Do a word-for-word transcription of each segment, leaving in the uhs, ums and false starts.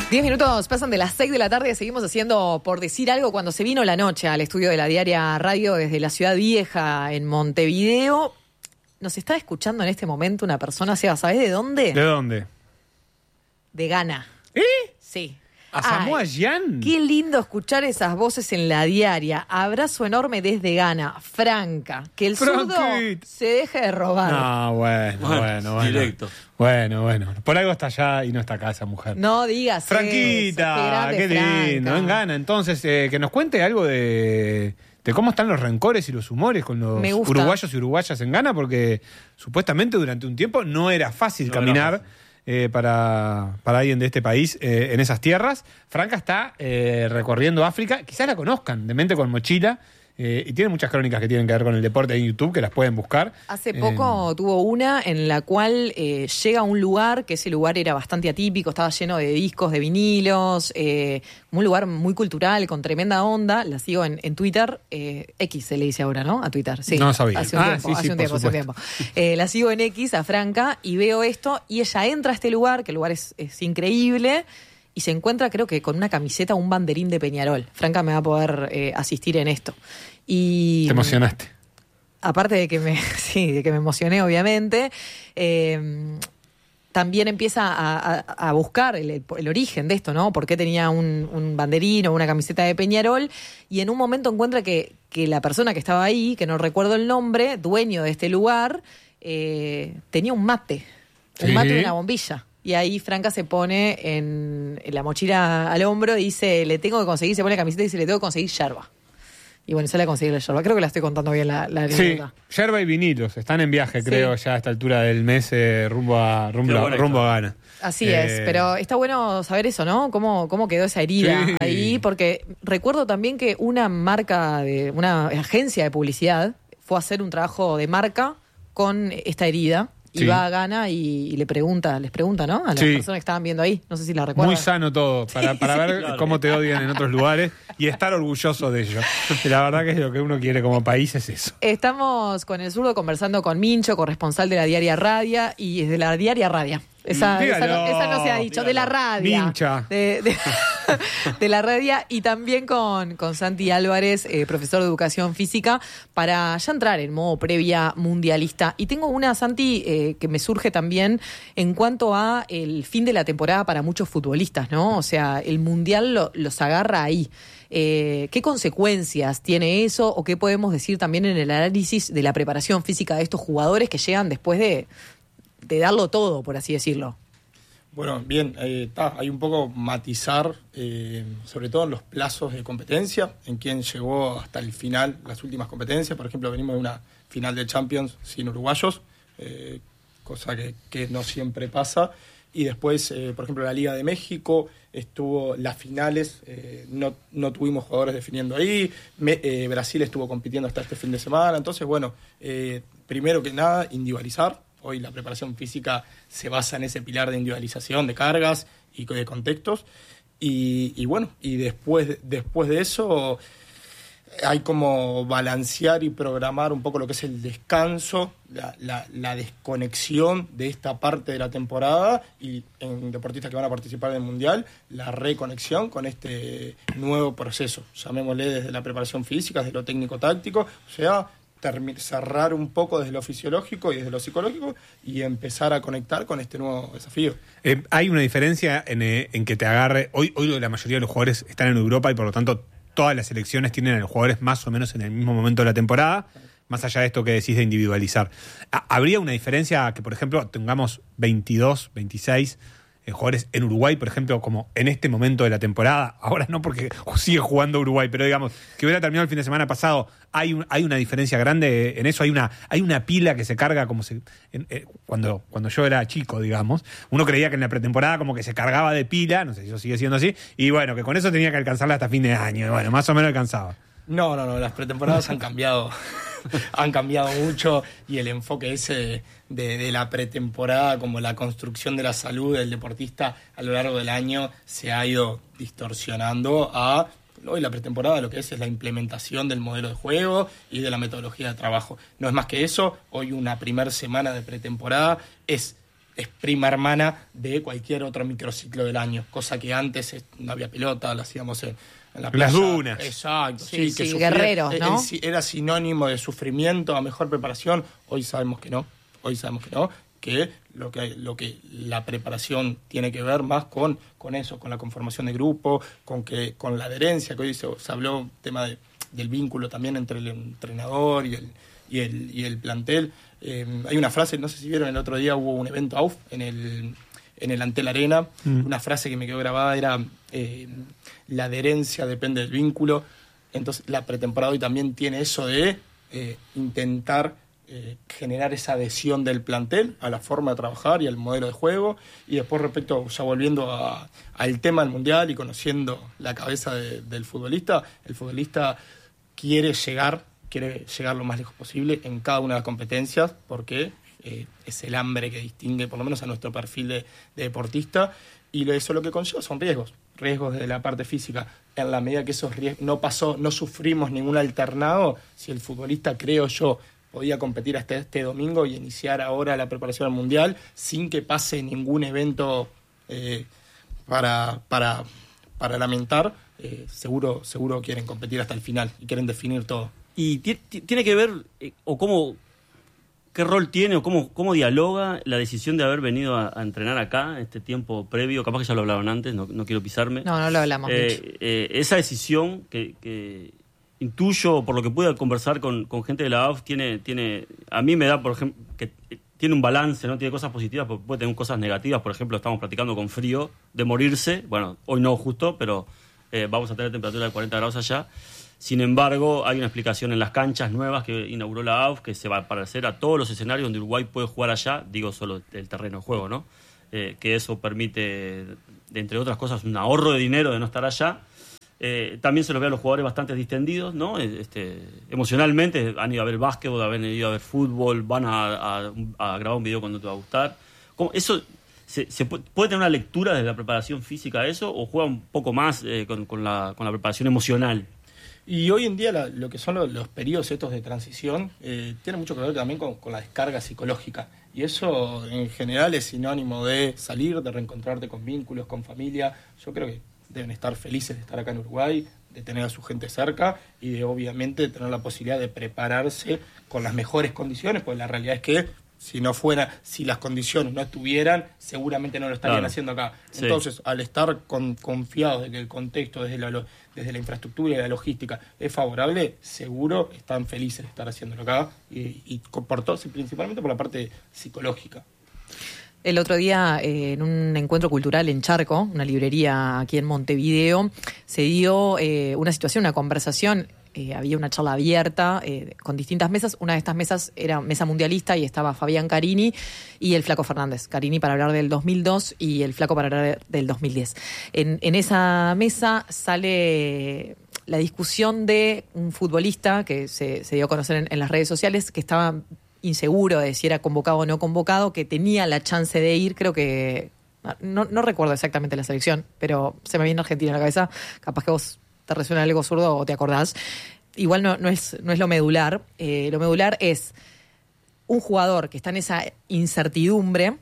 Diez minutos pasan de las seis de la tarde y seguimos haciendo Por Decir Algo cuando se vino la noche al estudio de la Diaria Radio desde la Ciudad Vieja en Montevideo. Nos está escuchando en este momento una persona, Seba, ¿sabés de dónde? ¿De dónde? De Ghana. ¿Eh? Sí. ¿A Samoa Gyan? Qué lindo escuchar esas voces en la Diaria. Abrazo enorme desde Ghana. Franca, que el zurdo se deje de robar. No, bueno, bueno, bueno, bueno. Directo. Bueno, bueno. Por algo está allá y no está acá esa mujer. No digas Franquita, eso, qué, qué lindo. En Ghana, entonces, eh, que nos cuente algo de, de cómo están los rencores y los humores con los uruguayos y uruguayas en Ghana, porque supuestamente durante un tiempo no era fácil no caminar. Era fácil. Eh, para, para alguien de este país eh, en esas tierras. Franca está eh, recorriendo África, quizás la conozcan, de Mente con Mochila, eh, y tiene muchas crónicas que tienen que ver con el deporte en YouTube, que las pueden buscar. Hace poco eh, tuvo una en la cual eh, llega a un lugar, que ese lugar era bastante atípico, estaba lleno de discos, de vinilos, eh, un lugar muy cultural, con tremenda onda. La sigo en, en Twitter, eh, X se le dice ahora, ¿no? A Twitter, sí. No sabía. Hace un ah, tiempo, sí, hace sí, un tiempo, hace un tiempo. Eh, la sigo en X, a Franca, y veo esto, y ella entra a este lugar, que el lugar es, es increíble, y se encuentra, creo que con una camiseta, un banderín de Peñarol. Franca me va a poder eh, asistir en esto. Y te emocionaste. Aparte de que me, sí, de que me emocioné, obviamente, eh, también empieza a, a, a buscar el, el origen de esto, ¿no? Por qué tenía un, un banderín o una camiseta de Peñarol, y en un momento encuentra que, que la persona que estaba ahí, que no recuerdo el nombre, dueño de este lugar, eh, tenía un mate, un ¿Sí? mate y una bombilla. Y ahí Franca se pone en, en la mochila al hombro y dice, le tengo que conseguir, se pone la camiseta y dice, le tengo que conseguir yerba. Y bueno, sale a conseguir la yerba. Creo que la estoy contando bien la anécdota. Sí, yerba y vinilos. Están en viaje, sí. creo, ya a esta altura del mes, eh, rumbo a rumbo, a, rumbo a Ghana. Así eh... es, pero está bueno saber eso, ¿no? Cómo, cómo quedó esa herida sí. ahí, porque recuerdo también que una marca, de una agencia de publicidad fue a hacer un trabajo de marca con esta herida. Y sí. va a Ghana y, y le pregunta, les pregunta, ¿no? A las sí. personas que estaban viendo ahí. No sé si la recuerdan. Muy sano todo, para, para ver claro. cómo te odian en otros lugares y estar orgulloso de ello. La verdad que es lo que uno quiere como país, es eso. Estamos con el zurdo conversando con Mincho, corresponsal de la Diaria Radio, y de la Diaria Radio. Esa, esa, no, esa no se ha dicho, dígalo. De la radio. Mincha. De, de, de la radio, y también con, con Santi Álvarez, eh, profesor de Educación Física, para ya entrar en modo previa mundialista. Y tengo una, Santi, eh, que me surge también en cuanto a el fin de la temporada para muchos futbolistas, ¿no? O sea, el Mundial lo, los agarra ahí. Eh, ¿Qué consecuencias tiene eso, o qué podemos decir también en el análisis de la preparación física de estos jugadores que llegan después de... de darlo todo, por así decirlo? Bueno, bien, eh, ta, hay un poco matizar, eh, sobre todo en los plazos de competencia, en quién llegó hasta el final, las últimas competencias. Por ejemplo, venimos de una final de Champions sin uruguayos, eh, cosa que, que no siempre pasa. Y después, eh, por ejemplo, la Liga de México estuvo las finales, eh, no, no tuvimos jugadores definiendo ahí. Me, eh, Brasil estuvo compitiendo hasta este fin de semana. Entonces, bueno, eh, primero que nada, individualizar. Hoy la preparación física se basa en ese pilar de individualización, de cargas y de contextos. Y, y bueno, y después, después de eso hay como balancear y programar un poco lo que es el descanso, la, la, la desconexión de esta parte de la temporada, y en deportistas que van a participar en el Mundial, la reconexión con este nuevo proceso, llamémosle desde la preparación física, desde lo técnico-táctico, o sea... cerrar un poco desde lo fisiológico y desde lo psicológico y empezar a conectar con este nuevo desafío. Eh, hay una diferencia en, eh, en que te agarre... Hoy, hoy la mayoría de los jugadores están en Europa y por lo tanto todas las selecciones tienen a los jugadores más o menos en el mismo momento de la temporada, más allá de esto que decís de individualizar. ¿Habría una diferencia que, por ejemplo, tengamos veintidós, veintiséis... Eh, jugadores en Uruguay, por ejemplo, como en este momento de la temporada, ahora no porque sigue jugando Uruguay, pero digamos, que hubiera terminado el fin de semana pasado, hay un, hay una diferencia grande en eso, hay una, hay una pila que se carga como se, en, eh, cuando, cuando yo era chico, digamos, uno creía que en la pretemporada como que se cargaba de pila, no sé si eso sigue siendo así, y bueno, que con eso tenía que alcanzarla hasta fin de año, y bueno, más o menos alcanzaba. No, no, no, las pretemporadas han cambiado, han cambiado mucho, y el enfoque ese de, de la pretemporada como la construcción de la salud del deportista a lo largo del año se ha ido distorsionando a hoy la pretemporada. Lo que es es la implementación del modelo de juego y de la metodología de trabajo. No es más que eso. Hoy una primera semana de pretemporada es es prima hermana de cualquier otro microciclo del año, cosa que antes no había pelota, la hacíamos en, en la playa. Las dunas. Exacto, sí, sí, sí, que sí, sufría, guerreros, ¿no? Era sinónimo de sufrimiento a mejor preparación. Hoy sabemos que no, hoy sabemos que no, que lo que lo que la preparación tiene que ver más con, con eso, con la conformación de grupo, con que con la adherencia, que hoy se, se habló tema de, del vínculo también entre el entrenador y el y el, y el plantel. Eh, hay una frase, no sé si vieron, el otro día hubo un evento A U F en el en el Antel Arena, mm. una frase que me quedó grabada era eh, la adherencia depende del vínculo. Entonces la pretemporada hoy también tiene eso de eh, intentar eh, generar esa adhesión del plantel a la forma de trabajar y al modelo de juego. Y después, respecto, ya volviendo a, al tema del Mundial y conociendo la cabeza de, del futbolista, el futbolista quiere llegar, quiere llegar lo más lejos posible en cada una de las competencias, porque eh, es el hambre que distingue, por lo menos a nuestro perfil de, de deportista, y eso lo que conlleva son riesgos, riesgos de la parte física. En la medida que esos riesgos no pasó, no sufrimos ningún alternado, si el futbolista, creo yo, podía competir hasta este domingo y iniciar ahora la preparación al Mundial sin que pase ningún evento eh, para, para, para lamentar, eh, seguro, seguro quieren competir hasta el final y quieren definir todo. Y t- t- tiene que ver, eh, o cómo, qué rol tiene, o cómo, cómo dialoga la decisión de haber venido a, a entrenar acá, este tiempo previo, capaz que ya lo hablaron antes, no, no quiero pisarme. No, no lo hablamos eh, mucho. Eh, esa decisión que, que intuyo, por lo que pude conversar con, con gente de la A U F, tiene, tiene, a mí me da, por ejemplo, que tiene un balance, ¿no? Tiene cosas positivas, pero puede tener cosas negativas. Por ejemplo, estamos platicando con frío de morirse, bueno, hoy no justo, pero eh, vamos a tener temperatura de cuarenta grados allá. Sin embargo, hay una explicación en las canchas nuevas que inauguró la A U F, que se va a parecer a todos los escenarios donde Uruguay puede jugar allá, digo solo el terreno de juego, ¿no? Eh, que eso permite, entre otras cosas, un ahorro de dinero de no estar allá. Eh, también se los ve a los jugadores bastante distendidos, ¿no? Este, emocionalmente han ido a ver básquetbol, han ido a ver fútbol, van a, a, a grabar un video cuando te va a gustar. ¿Cómo, eso se, se puede, puede tener una lectura desde la preparación física de eso, o juega un poco más eh, con, con, la, con la preparación emocional? Y hoy en día la, lo que son los, los periodos estos de transición eh, tiene mucho que ver también con, con la descarga psicológica. Y eso en general es sinónimo de salir, de reencontrarte con vínculos, con familia. Yo creo que deben estar felices de estar acá en Uruguay, de tener a su gente cerca y de obviamente tener la posibilidad de prepararse con las mejores condiciones, pues la realidad es que si no fuera, si las condiciones no estuvieran, seguramente no lo estarían claro. haciendo acá. Sí. Entonces, al estar con, confiados de que el contexto desde la, desde la infraestructura y la logística es favorable, seguro están felices de estar haciéndolo acá y, y por todo, principalmente por la parte psicológica. El otro día, eh, en un encuentro cultural en Charco, una librería aquí en Montevideo, se dio eh, una situación, una conversación. Eh, había una charla abierta eh, con distintas mesas. Una de estas mesas era mesa mundialista y estaba Fabián Carini y el Flaco Fernández. Carini para hablar del dos mil dos y el Flaco para hablar del dos mil diez. En, en esa mesa sale la discusión de un futbolista que se, se dio a conocer en, en las redes sociales, que estaba inseguro de si era convocado o no convocado, que tenía la chance de ir, creo que, no, no recuerdo exactamente la selección, pero se me viene Argentina en la cabeza, capaz que vos te resuena algo zurdo o te acordás. Igual no, no, es, no es lo medular, eh, lo medular es un jugador que está en esa incertidumbre.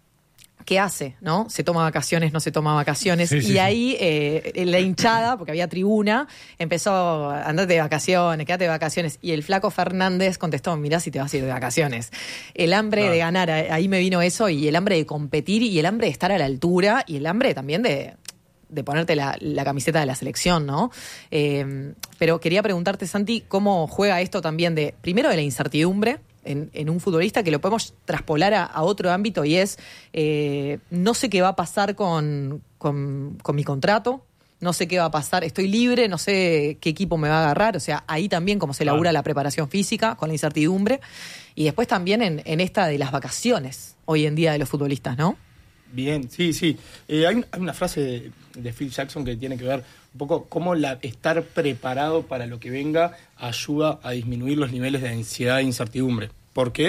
¿Qué hace? ¿No? ¿Se toma vacaciones, no se toma vacaciones? Sí, y sí, ahí eh, la hinchada, porque había tribuna, empezó, andate de vacaciones, quédate de vacaciones. Y el Flaco Fernández contestó, mirá si te vas a ir de vacaciones. El hambre claro. de ganar, ahí me vino eso, y el hambre de competir, y el hambre de estar a la altura, y el hambre también de, de ponerte la, la camiseta de la selección, ¿no? Eh, pero quería preguntarte, Santi, ¿cómo juega esto también de, primero de la incertidumbre, En, en un futbolista, que lo podemos traspolar a, a otro ámbito, y es eh, no sé qué va a pasar con, con, con mi contrato, no sé qué va a pasar, estoy libre, no sé qué equipo me va a agarrar, o sea, ahí también como se labura claro. la preparación física con la incertidumbre, y después también en, en esta de las vacaciones hoy en día de los futbolistas, ¿no? Bien, sí, sí. Eh, hay, hay una frase de, de Phil Jackson que tiene que ver un poco cómo la, estar preparado para lo que venga ayuda a disminuir los niveles de ansiedad e incertidumbre. ¿Por qué?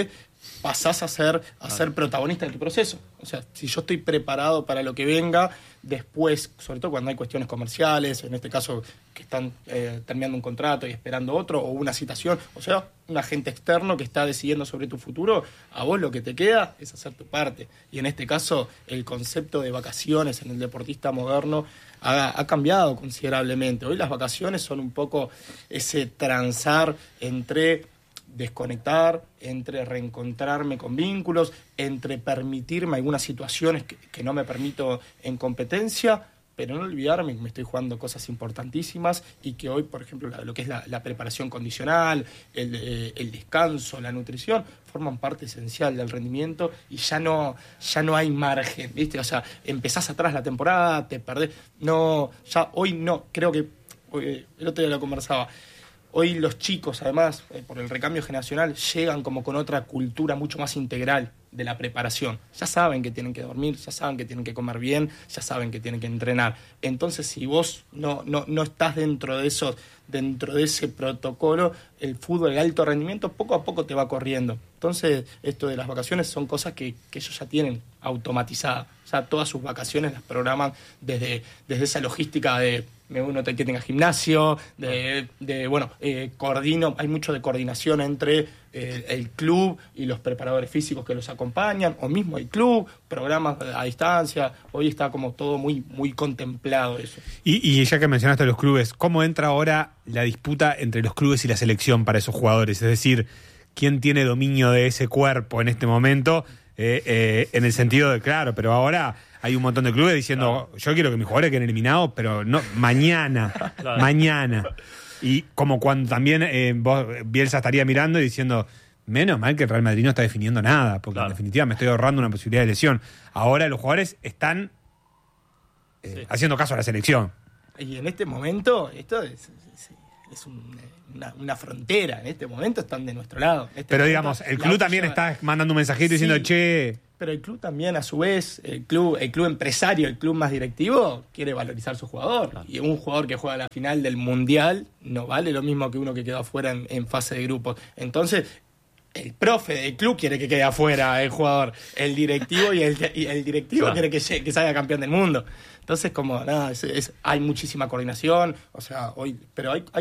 pasás a ser, a ser protagonista de tu proceso. O sea, si yo estoy preparado para lo que venga, después, sobre todo cuando hay cuestiones comerciales, en este caso que están eh, terminando un contrato y esperando otro, o una citación, o sea, un agente externo que está decidiendo sobre tu futuro, a vos lo que te queda es hacer tu parte. Y en este caso, el concepto de vacaciones en el deportista moderno ha, ha cambiado considerablemente. Hoy las vacaciones son un poco ese transar entre desconectar, entre reencontrarme con vínculos, entre permitirme algunas situaciones que, que no me permito en competencia, pero no olvidarme que me estoy jugando cosas importantísimas y que hoy, por ejemplo, la, lo que es la, la preparación condicional, el, eh, el descanso, la nutrición, forman parte esencial del rendimiento y ya no, ya no hay margen, ¿viste? O sea, empezás atrás la temporada, te perdés. No, ya hoy no, creo que hoy, el otro día lo conversaba. Hoy los chicos, además, eh, por el recambio generacional, llegan como con otra cultura mucho más integral de la preparación. Ya saben que tienen que dormir, ya saben que tienen que comer bien, ya saben que tienen que entrenar. Entonces, si vos no, no, no estás dentro de esos, dentro de ese protocolo, el fútbol, el alto rendimiento, poco a poco te va corriendo. Entonces, esto de las vacaciones son cosas que, que ellos ya tienen automatizadas. O sea, todas sus vacaciones las programan desde, desde esa logística de uno que tenga gimnasio, de, de bueno, eh, coordino, hay mucho de coordinación entre eh, el club y los preparadores físicos que los acompañan, o mismo el club, programas a distancia. Hoy está como todo muy, muy contemplado eso. Y, y ya que mencionaste los clubes, ¿cómo entra ahora la disputa entre los clubes y la selección para esos jugadores? Es decir, ¿quién tiene dominio de ese cuerpo en este momento? Eh, eh, en el sentido de, claro, pero ahora hay un montón de clubes diciendo, claro, yo quiero que mis jugadores queden eliminados, pero no mañana, claro, mañana. Y como cuando también eh, vos, Bielsa estaría mirando y diciendo, menos mal que el Real Madrid no está definiendo nada, porque claro, en definitiva me estoy ahorrando una posibilidad de lesión. Ahora los jugadores están eh, sí. haciendo caso a la selección. Y en este momento, esto es, es, es un, una, una frontera. En este momento están de nuestro lado. Este pero momento, digamos, el club también está mandando un mensajito sí, diciendo, che... Pero el club también, a su vez, el club, el club empresario, el club más directivo, quiere valorizar a su jugador. Claro. Y un jugador que juega la final del Mundial no vale lo mismo que uno que quedó afuera en, en fase de grupos. Entonces, el profe del club quiere que quede afuera el jugador. El directivo y el, y el directivo claro, quiere que, que salga campeón del mundo. Entonces, como nada, es, es, hay muchísima coordinación. O sea, hoy, pero hay, hay